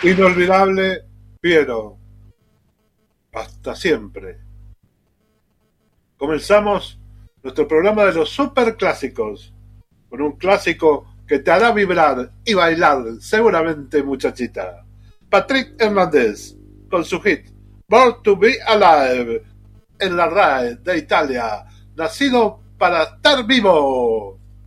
Inolvidable, Piero. Hasta siempre. Comenzamos nuestro programa de los superclásicos, con un clásico que te hará vibrar y bailar, seguramente, muchachita. Patrick Hernandez, con su hit Born to Be Alive, en la RAE de Italia, nacido para estar vivo.